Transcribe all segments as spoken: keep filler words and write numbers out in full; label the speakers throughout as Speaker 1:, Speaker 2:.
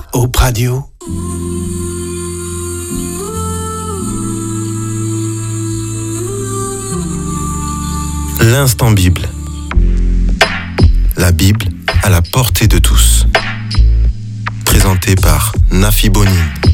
Speaker 1: Hope Radio. L'instant Bible. La Bible à la portée de tous. Présenté par Nafi Bonine.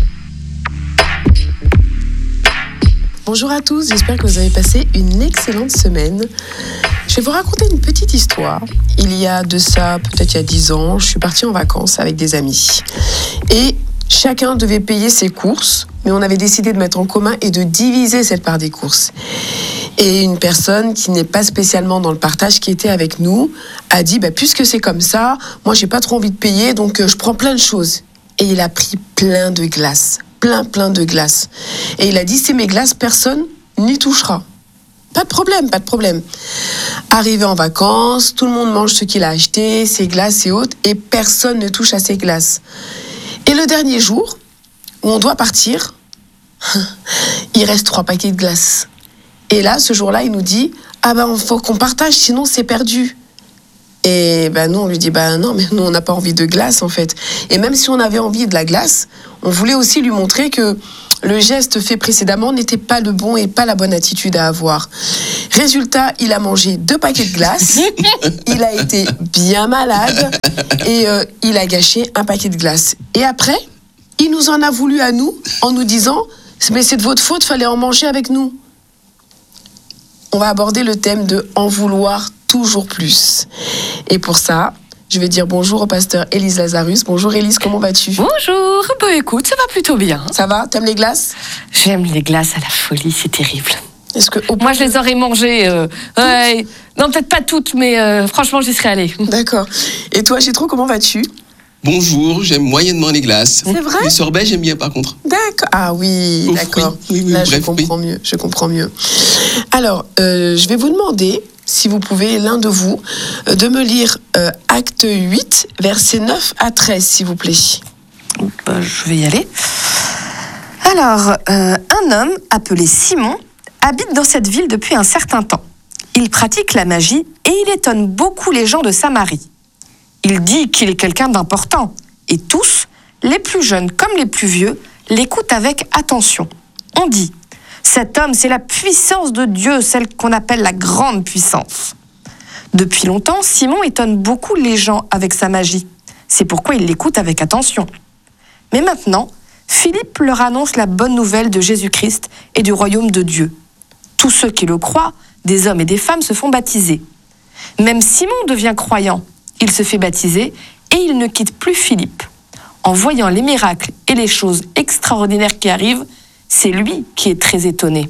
Speaker 2: Bonjour à tous, j'espère que vous avez passé une excellente semaine. Je vais vous raconter une petite histoire. Il y a de ça, peut-être il y a dix ans, je suis partie en vacances avec des amis. Et chacun devait payer ses courses, mais on avait décidé de mettre en commun et de diviser cette part des courses. Et une personne qui n'est pas spécialement dans le partage, qui était avec nous, a dit bah, « puisque c'est comme ça, moi j'ai pas trop envie de payer, donc euh, je prends plein de choses. » Et il a pris plein de glaces, plein plein de glaces. Et il a dit « c'est mes glaces, personne n'y touchera. » Pas de problème, pas de problème. Arrivé en vacances, tout le monde mange ce qu'il a acheté, ses glaces et autres, et personne ne touche à ses glaces. Et le dernier jour, où on doit partir, il reste trois paquets de glaces. Et là, ce jour-là, il nous dit « Ah ben, il faut qu'on partage, sinon c'est perdu. » Et ben nous, on lui dit « Ben non, mais nous, on n'a pas envie de glace, en fait. » Et même si on avait envie de la glace, on voulait aussi lui montrer que le geste fait précédemment n'était pas le bon et pas la bonne attitude à avoir. Résultat, il a mangé deux paquets de glace, il a été bien malade et euh, il a gâché un paquet de glace. Et après, il nous en a voulu à nous en nous disant « Mais c'est de votre faute, fallait en manger avec nous. » On va aborder le thème de en vouloir toujours plus. Et pour ça, je vais dire bonjour au pasteur Élise Lazarus. Bonjour Élise, comment vas-tu ?
Speaker 3: Bonjour, bah écoute, ça va plutôt bien.
Speaker 2: Ça va ? T'aimes les glaces ?
Speaker 3: J'aime les glaces à la folie, c'est terrible.
Speaker 2: Est-ce que,
Speaker 3: Moi, je les aurais mangées. Euh, ouais, non, peut-être pas toutes, mais euh, franchement, j'y serais allée.
Speaker 2: D'accord. Et toi, Gétro, comment vas-tu ?
Speaker 4: Bonjour, j'aime moyennement les glaces.
Speaker 2: C'est vrai ?
Speaker 4: Les sorbets, j'aime bien par contre.
Speaker 2: D'accord. Ah oui,
Speaker 4: Aux
Speaker 2: d'accord.
Speaker 4: fruits. Oui, oui,
Speaker 2: Là,
Speaker 4: bref,
Speaker 2: je comprends
Speaker 4: oui.
Speaker 2: mieux. Je comprends mieux. Alors, euh, je vais vous demander, si vous pouvez, l'un de vous, euh, de me lire euh, Acte huit, versets neuf à treize, s'il vous plaît.
Speaker 3: Bah, je vais y aller. Alors, euh, un homme appelé Simon habite dans cette ville depuis un certain temps. Il pratique la magie et il étonne beaucoup les gens de Samarie. Il dit qu'il est quelqu'un d'important et tous, les plus jeunes comme les plus vieux, l'écoutent avec attention. On dit « Cet homme, c'est la puissance de Dieu, celle qu'on appelle la grande puissance. » Depuis longtemps, Simon étonne beaucoup les gens avec sa magie. C'est pourquoi ils l'écoutent avec attention. Mais maintenant, Philippe leur annonce la bonne nouvelle de Jésus-Christ et du royaume de Dieu. Tous ceux qui le croient, des hommes et des femmes, se font baptiser. Même Simon devient croyant. Il se fait baptiser et il ne quitte plus Philippe. En voyant les miracles et les choses extraordinaires qui arrivent, c'est lui qui est très étonné.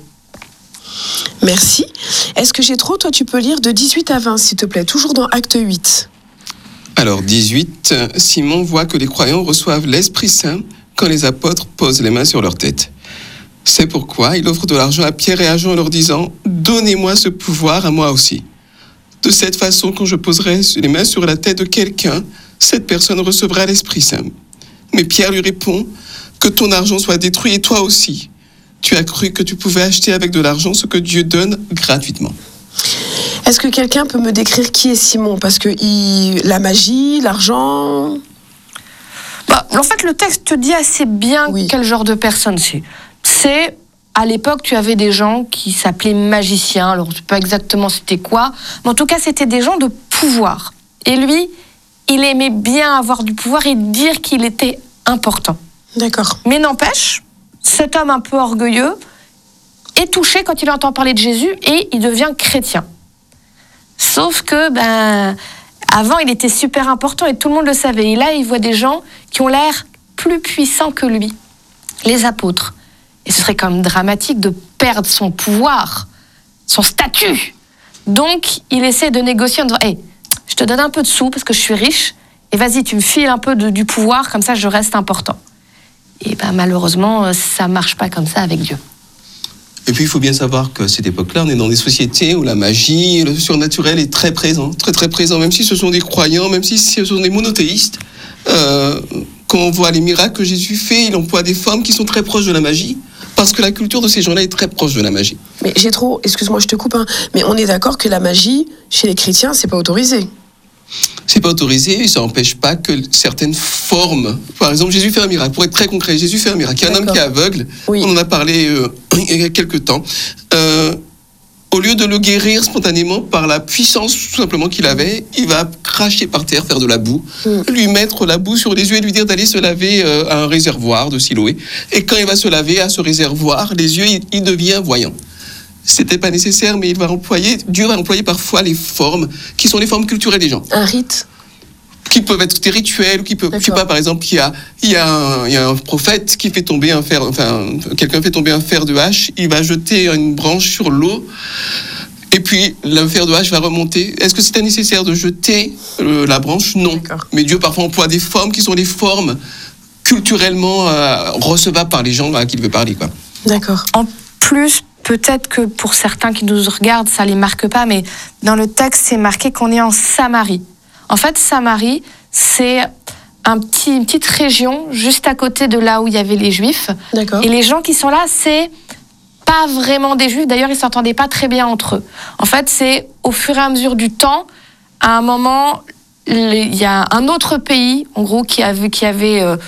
Speaker 2: Merci. Est-ce que Gétro, toi, tu peux lire de dix-huit à vingt, s'il te plaît, toujours dans Acte huit.
Speaker 4: Alors, dix-huit, Simon voit que les croyants reçoivent l'Esprit Saint quand les apôtres posent les mains sur leur tête. C'est pourquoi il offre de l'argent à Pierre et à Jean en leur disant « Donnez-moi ce pouvoir à moi aussi. » De cette façon, quand je poserai les mains sur la tête de quelqu'un, cette personne recevra l'Esprit Saint. Mais Pierre lui répond « Que ton argent soit détruit et toi aussi. Tu as cru que tu pouvais acheter avec de l'argent ce que Dieu donne gratuitement. »
Speaker 2: Est-ce que quelqu'un peut me décrire qui est Simon ? Parce que il... la magie, l'argent...
Speaker 3: Bah, en fait, le texte te dit assez bien
Speaker 2: Oui.
Speaker 3: quel genre de personne c'est. C'est, à l'époque, tu avais des gens qui s'appelaient magiciens. Alors, je ne sais pas exactement c'était quoi, mais en tout cas, c'était des gens de pouvoir. Et lui, il aimait bien avoir du pouvoir et dire qu'il était important.
Speaker 2: D'accord.
Speaker 3: Mais n'empêche, cet homme un peu orgueilleux est touché quand il entend parler de Jésus et il devient chrétien. Sauf que, ben, avant, il était super important et tout le monde le savait. Et là, il voit des gens qui ont l'air plus puissants que lui, les apôtres. Et ce serait quand même dramatique de perdre son pouvoir, son statut. Donc, il essaie de négocier en disant « Hey, je te donne un peu de sous parce que je suis riche, et vas-y, tu me files un peu de, du pouvoir, comme ça je reste important. » Et ben, malheureusement, ça ne marche pas comme ça avec Dieu.
Speaker 4: Et puis, il faut bien savoir qu'à cette époque-là, on est dans des sociétés où la magie, le surnaturel est très présent, très très présent, même si ce sont des croyants, même si ce sont des monothéistes. Euh, quand on voit les miracles que Jésus fait, il emploie des formes qui sont très proches de la magie, parce que la culture de ces gens-là est très proche de la magie.
Speaker 2: Mais Gétro, excuse-moi, je te coupe, hein, mais on est d'accord que la magie, chez les chrétiens, c'est pas autorisé.
Speaker 4: c'est pas autorisé et ça n'empêche pas que certaines formes, par exemple Jésus fait un miracle, pour être très concret, Jésus fait un miracle, il y a un homme qui est aveugle, oui. On en a parlé euh, il y a quelques temps, euh, au lieu de le guérir spontanément par la puissance tout simplement qu'il avait, il va cracher par terre, faire de la boue, mm. lui mettre la boue sur les yeux et lui dire d'aller se laver euh, à un réservoir de Siloé, et quand il va se laver à ce réservoir, les yeux, il, il devient voyant. C'était pas nécessaire, mais il va employer, Dieu va employer parfois les formes qui sont les formes culturelles des gens.
Speaker 2: Un rite.
Speaker 4: Qui peuvent être des rituels, qui peuvent, je sais pas, par exemple, il y a, il y a un, il y a un prophète qui fait tomber un fer, enfin, quelqu'un fait tomber un fer de hache, il va jeter une branche sur l'eau, et puis le fer de hache va remonter. Est-ce que c'était nécessaire de jeter euh, la branche? Non. D'accord. Mais Dieu parfois emploie des formes qui sont des formes culturellement euh, recevables par les gens à qui il veut parler, quoi.
Speaker 2: D'accord.
Speaker 3: En plus, peut-être que pour certains qui nous regardent, ça les marque pas, mais dans le texte, c'est marqué qu'on est en Samarie. En fait, Samarie, c'est un petit, une petite région juste à côté de là où il y avait les Juifs.
Speaker 2: D'accord.
Speaker 3: Et les gens qui sont là, c'est pas vraiment des Juifs. D'ailleurs, ils s'entendaient pas très bien entre eux. En fait, c'est au fur et à mesure du temps, à un moment, il y a un autre pays, en gros, qui avait, qui avait euh,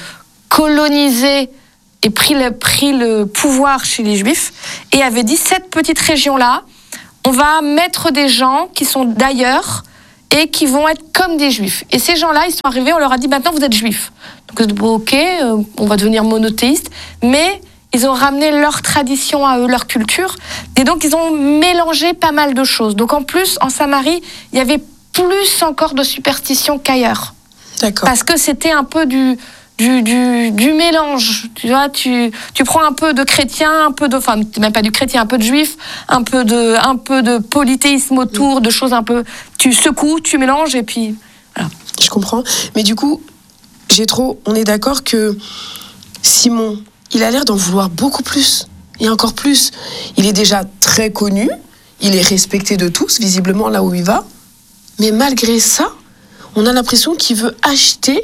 Speaker 3: colonisé et pris le, pris le pouvoir chez les Juifs, et avait dit, cette petite région-là, on va mettre des gens qui sont d'ailleurs et qui vont être comme des Juifs. Et ces gens-là, ils sont arrivés, on leur a dit, maintenant vous êtes Juifs. Donc, bon, ok, euh, on va devenir monothéistes, mais ils ont ramené leur tradition à eux, leur culture, et donc ils ont mélangé pas mal de choses. Donc en plus, en Samarie, il y avait plus encore de superstitions qu'ailleurs.
Speaker 2: D'accord.
Speaker 3: Parce que c'était un peu du... Du, du, du mélange, tu vois, tu, tu prends un peu de chrétien, un peu de, enfin, même pas du chrétien, un peu de juif, un peu de, un peu de polythéisme autour, de choses un peu, tu secoues, tu mélanges et puis, voilà.
Speaker 2: Je comprends, mais du coup, j'ai trop, on est d'accord que Simon, il a l'air d'en vouloir beaucoup plus, et encore plus. Il est déjà très connu, il est respecté de tous, visiblement là où il va, mais malgré ça, on a l'impression qu'il veut acheter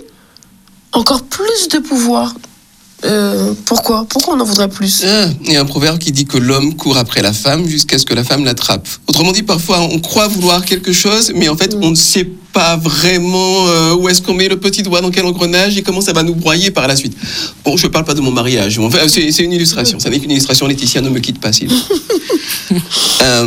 Speaker 2: encore plus de pouvoir. Euh, pourquoi Pourquoi on en voudrait plus?
Speaker 4: Ah, il y a un proverbe qui dit que l'homme court après la femme jusqu'à ce que la femme l'attrape. Autrement dit, parfois on croit vouloir quelque chose, mais en fait mmh. on ne sait pas vraiment euh, où est-ce qu'on met le petit doigt dans quel engrenage et comment ça va nous broyer par la suite. Bon, je ne parle pas de mon mariage. Enfin, c'est, c'est une illustration. Ça n'est qu'une illustration. Laetitia, ne me quitte pas, s'il vous plaît. euh,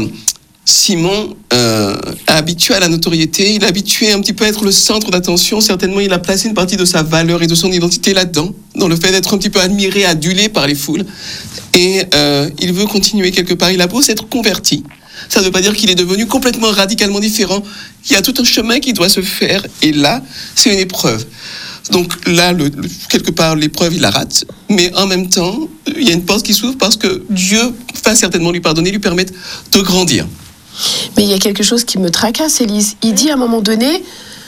Speaker 4: Simon, euh, habitué à la notoriété, il est habitué un petit peu à être le centre d'attention. Certainement, il a placé une partie de sa valeur et de son identité là-dedans, dans le fait d'être un petit peu admiré, adulé par les foules. Et euh, il veut continuer quelque part. Il a beau s'être converti. Ça ne veut pas dire qu'il est devenu complètement radicalement différent. Il y a tout un chemin qui doit se faire. Et là, c'est une épreuve. Donc là, le, le, quelque part, l'épreuve, il la rate. Mais en même temps, il y a une porte qui s'ouvre parce que Dieu va certainement lui pardonner, lui permettre de grandir.
Speaker 2: Mais il y a quelque chose qui me tracasse, Élise. Il dit à un moment donné,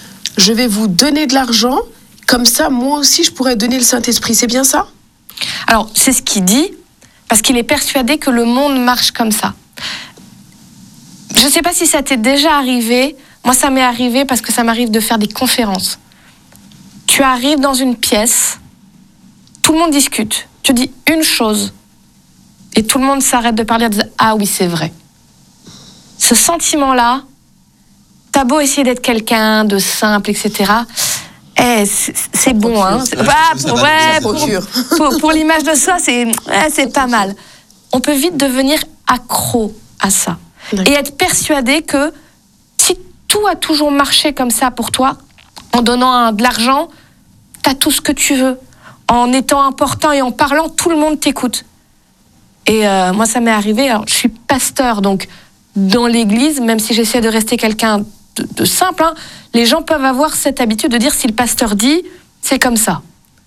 Speaker 2: je vais vous donner de l'argent, comme ça, moi aussi, je pourrais donner le Saint-Esprit. C'est bien ça?
Speaker 3: Alors, c'est ce qu'il dit, parce qu'il est persuadé que le monde marche comme ça. Je ne sais pas si ça t'est déjà arrivé. Moi, ça m'est arrivé parce que ça m'arrive de faire des conférences. Tu arrives dans une pièce, tout le monde discute. Tu dis une chose, et tout le monde s'arrête de parler et dit « Ah oui, c'est vrai ». Ce sentiment-là, t'as beau essayer d'être quelqu'un de simple, et cetera. Eh, c'est, c'est bon, hein. C'est, bah, pour, ouais, pour, pour, pour l'image de soi, c'est, ouais, c'est pas mal. On peut vite devenir accro à ça. D'accord. Et être persuadé que si tout a toujours marché comme ça pour toi, en donnant un, de l'argent, t'as tout ce que tu veux. En étant important et en parlant, tout le monde t'écoute. Et euh, moi, ça m'est arrivé. Alors, je suis pasteur, donc dans l'église, même si j'essaie de rester quelqu'un de, de simple, hein, les gens peuvent avoir cette habitude de dire si le pasteur dit, c'est comme ça.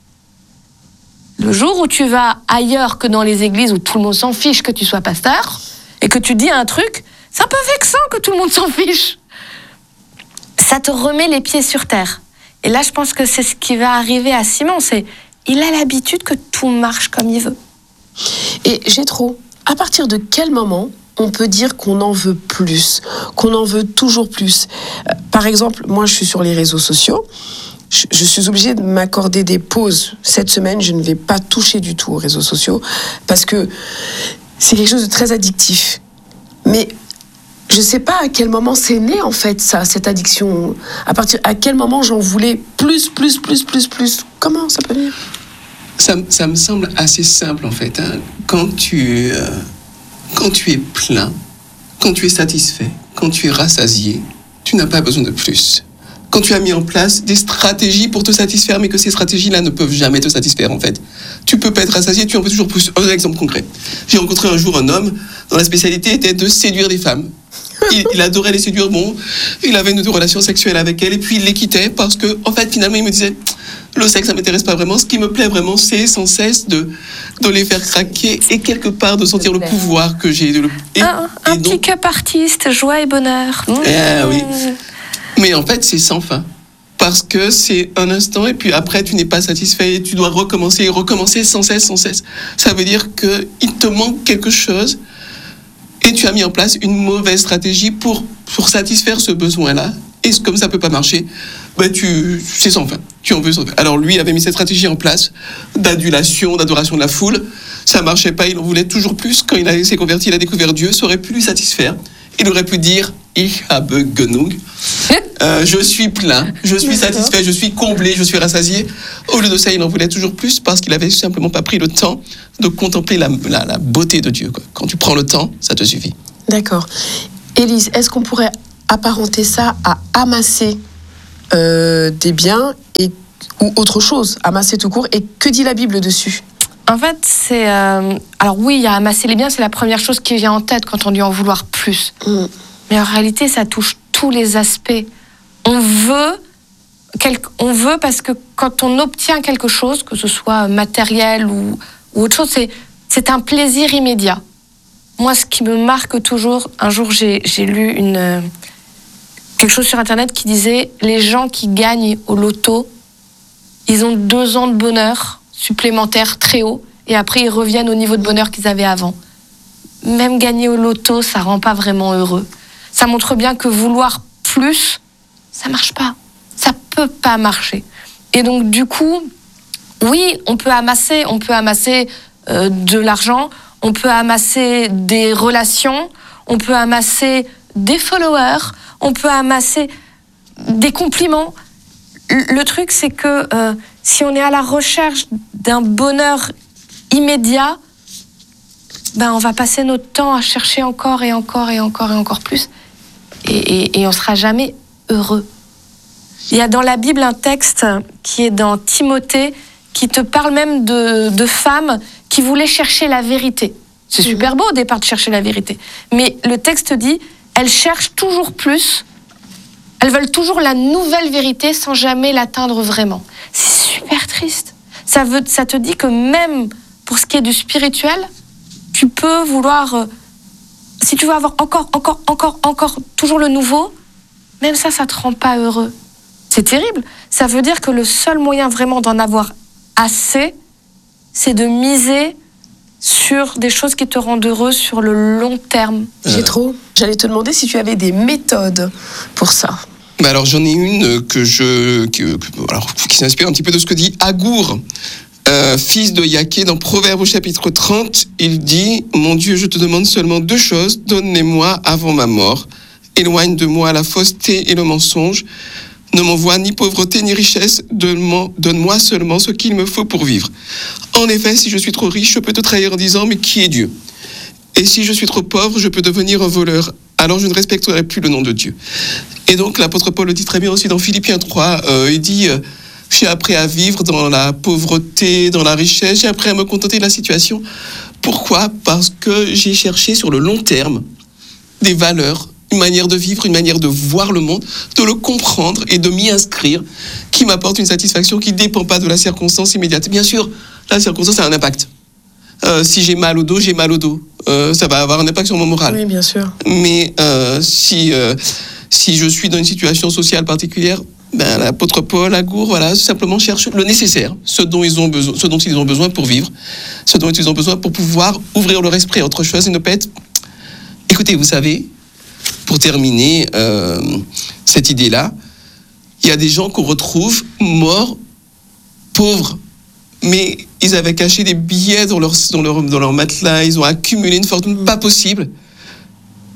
Speaker 3: Le jour où tu vas ailleurs que dans les églises où tout le monde s'en fiche que tu sois pasteur et que tu dis un truc, c'est un peu vexant que tout le monde s'en fiche. Ça te remet les pieds sur terre. Et là, je pense que c'est ce qui va arriver à Simon, c'est il a l'habitude que tout marche comme il veut.
Speaker 2: Et j'ai trop. À partir de quel moment on peut dire qu'on en veut plus, qu'on en veut toujours plus? euh, Par exemple, moi, je suis sur les réseaux sociaux. Je, je suis obligée de m'accorder des pauses. Cette semaine, je ne vais pas toucher du tout aux réseaux sociaux parce que c'est quelque chose de très addictif. Mais je sais pas à quel moment c'est né en fait ça, cette addiction. À partir à quel moment j'en voulais plus, plus, plus, plus, plus. Comment ça peut venir?
Speaker 4: Ça, ça me semble assez simple en fait. Hein. Quand tu, euh, quand tu es plein, quand tu es satisfait, quand tu es rassasié, tu n'as pas besoin de plus. Quand tu as mis en place des stratégies pour te satisfaire, mais que ces stratégies-là ne peuvent jamais te satisfaire en fait. Tu peux pas être rassasié, tu en veux toujours plus. Un exemple concret. J'ai rencontré un jour un homme dont la spécialité était de séduire les femmes. Il, il adorait les séduire, bon, il avait une relation sexuelle avec elles et puis il les quittait parce que, en fait, finalement, il me disait, le sexe, ça m'intéresse pas vraiment. Ce qui me plaît vraiment, c'est sans cesse de, de les faire craquer et quelque part de sentir le pouvoir que j'ai. De le... et,
Speaker 3: un un
Speaker 4: et donc...
Speaker 3: pick-up artiste, joie et bonheur. Mmh.
Speaker 4: Eh, oui. Mais en fait, c'est sans fin. Parce que c'est un instant et puis après, tu n'es pas satisfait et tu dois recommencer et recommencer sans cesse, sans cesse. Ça veut dire qu'il te manque quelque chose. Et tu as mis en place une mauvaise stratégie pour, pour satisfaire ce besoin-là. Et comme ça ne peut pas marcher, bah tu, c'est sans fin. Tu en veux sans fin. Alors lui, il avait mis cette stratégie en place d'adulation, d'adoration de la foule. Ça ne marchait pas, il en voulait toujours plus. Quand il s'est converti, il a découvert Dieu, ça aurait pu lui satisfaire. Il aurait pu dire « Ich habe genug euh, ». Je suis plein, je suis satisfait, je suis comblé, je suis rassasié. Au lieu de ça, il en voulait toujours plus parce qu'il avait simplement pas pris le temps de contempler la, la, la beauté de Dieu. Quoi. Quand tu prends le temps, ça te suffit.
Speaker 2: D'accord. Élise, est-ce qu'on pourrait apparenter ça à amasser euh, des biens et, ou autre chose, amasser tout court? Et que dit la Bible dessus?
Speaker 3: En fait, c'est... Euh, alors oui, il y a amasser les biens, c'est la première chose qui vient en tête quand on dit en vouloir plus. Mm. Mais en réalité, ça touche tous les aspects. On veut, quel, on veut parce que quand on obtient quelque chose, que ce soit matériel ou, ou autre chose, c'est, c'est un plaisir immédiat. Moi, ce qui me marque toujours, un jour, j'ai, j'ai lu une, quelque chose sur Internet qui disait « Les gens qui gagnent au loto, ils ont deux ans de bonheur supplémentaires très haut, et après, ils reviennent au niveau de bonheur qu'ils avaient avant. » Même gagner au loto, ça rend pas vraiment heureux. Ça montre bien que vouloir plus, ça marche pas. Ça peut pas marcher. Et donc, du coup, oui, on peut amasser, on peut amasser euh, de l'argent, on peut amasser des relations, on peut amasser des followers, on peut amasser des compliments. Le truc, c'est que euh, si on est à la recherche d'un bonheur immédiat, ben on va passer notre temps à chercher encore et encore et encore et encore plus. Et, et, et on ne sera jamais heureux. Il y a dans la Bible un texte qui est dans Timothée qui te parle même de, de femmes qui voulaient chercher la vérité. C'est super beau au départ de chercher la vérité. Mais le texte dit, elles cherchent toujours plus, elles veulent toujours la nouvelle vérité sans jamais l'atteindre vraiment. C'est super triste. Ça, veut, ça te dit que même pour ce qui est du spirituel, tu peux vouloir... Euh, si tu veux avoir encore, encore, encore, encore, toujours le nouveau, même ça, ça te rend pas heureux. C'est terrible. Ça veut dire que le seul moyen vraiment d'en avoir assez, c'est de miser sur des choses qui te rendent heureux sur le long terme.
Speaker 2: J'ai euh... trop. J'allais te demander si tu avais des méthodes pour ça.
Speaker 4: Bah alors j'en ai une que je, que, que, alors, qui s'inspire un petit peu de ce que dit Agour, euh, fils de Yaqué, dans Proverbes au chapitre trente. Il dit « Mon Dieu, je te demande seulement deux choses, donne-les-moi avant ma mort. Éloigne de moi la fausseté et le mensonge. Ne m'envoie ni pauvreté ni richesse, donne-moi seulement ce qu'il me faut pour vivre. En effet, si je suis trop riche, je peux te trahir en disant « Mais qui est Dieu ?» Et si je suis trop pauvre, je peux devenir un voleur. Alors je ne respecterai plus le nom de Dieu. Et donc l'apôtre Paul le dit très bien aussi dans Philippiens trois. Euh, il dit euh, « J'ai appris à vivre dans la pauvreté, dans la richesse. J'ai appris à me contenter de la situation. » Pourquoi ? Parce que j'ai cherché sur le long terme des valeurs, une manière de vivre, une manière de voir le monde, de le comprendre et de m'y inscrire, qui m'apporte une satisfaction qui ne dépend pas de la circonstance immédiate. Bien sûr, la circonstance a un impact. Euh, si j'ai mal au dos, j'ai mal au dos. Euh, ça va avoir un impact sur mon moral.
Speaker 2: Oui, bien sûr.
Speaker 4: Mais euh, si, euh, si je suis dans une situation sociale particulière, ben, l'apôtre Paul, Agour, voilà, simplement cherche le nécessaire, ce dont, ils ont besoin, ce dont ils ont besoin pour vivre, ce dont ils ont besoin pour pouvoir ouvrir leur esprit à autre chose et ne pas être... Écoutez, vous savez, pour terminer euh, cette idée-là, il y a des gens qu'on retrouve morts, pauvres, mais ils avaient caché des billets dans leur, dans leur, dans leur matelas, ils ont accumulé une fortune pas possible.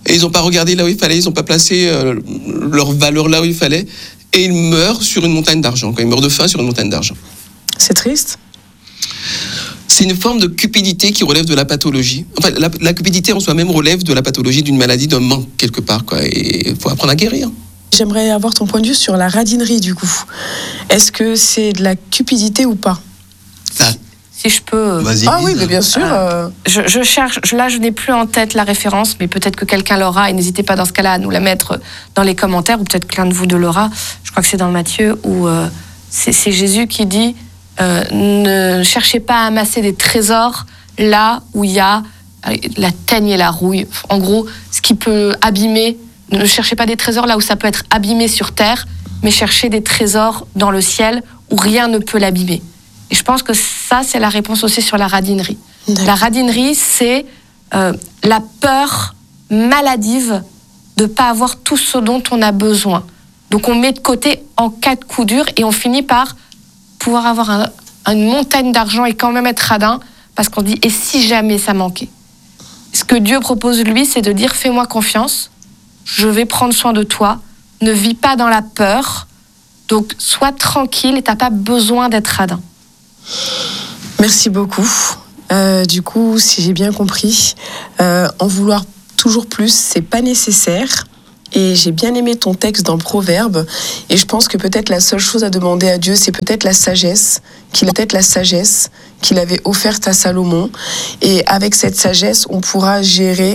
Speaker 4: et ils n'ont pas regardé là où il fallait, ils n'ont pas placé euh, leur valeur là où il fallait, et ils meurent sur une montagne d'argent. Ils meurent de faim sur une montagne d'argent.
Speaker 2: C'est triste.
Speaker 4: C'est une forme de cupidité qui relève de la pathologie. Enfin, la, la cupidité en soi-même relève de la pathologie, d'une maladie, d'un manque quelque part, quoi. Et il faut apprendre à guérir.
Speaker 2: J'aimerais avoir ton point de vue sur la radinerie, du coup. Est-ce que c'est de la cupidité ou pas?
Speaker 4: Ah.
Speaker 3: Si je peux...
Speaker 1: Vas-y.
Speaker 2: Ah oui, mais bien sûr. Euh...
Speaker 3: Je, je cherche, là je n'ai plus en tête la référence, mais peut-être que quelqu'un l'aura, et n'hésitez pas dans ce cas-là à nous la mettre dans les commentaires, ou peut-être que l'un de vous deux l'aura. Je crois que c'est dans Matthieu, où euh, c'est, c'est Jésus qui dit euh, ne cherchez pas à amasser des trésors là où il y a la teigne et la rouille. En gros, ce qui peut abîmer, ne cherchez pas des trésors là où ça peut être abîmé sur terre, mais cherchez des trésors dans le ciel où rien ne peut l'abîmer. Et je pense que ça, c'est la réponse aussi sur la radinerie.
Speaker 2: D'accord.
Speaker 3: La radinerie, c'est euh, la peur maladive de ne pas avoir tout ce dont on a besoin. Donc on met de côté en cas de coup dur et on finit par pouvoir avoir un, une montagne d'argent et quand même être radin parce qu'on dit « et si jamais ça manquait ?» Ce que Dieu propose, lui, c'est de dire « fais-moi confiance, je vais prendre soin de toi, ne vis pas dans la peur, donc sois tranquille et tu n'as pas besoin d'être radin. »
Speaker 2: Merci beaucoup. Euh, du coup, si j'ai bien compris, euh, en vouloir toujours plus, c'est pas nécessaire. Et j'ai bien aimé ton texte dans Proverbes. Et je pense que peut-être la seule chose à demander à Dieu, c'est peut-être la sagesse, qu'il a peut-être la sagesse qu'il avait offerte à Salomon. Et avec cette sagesse, on pourra gérer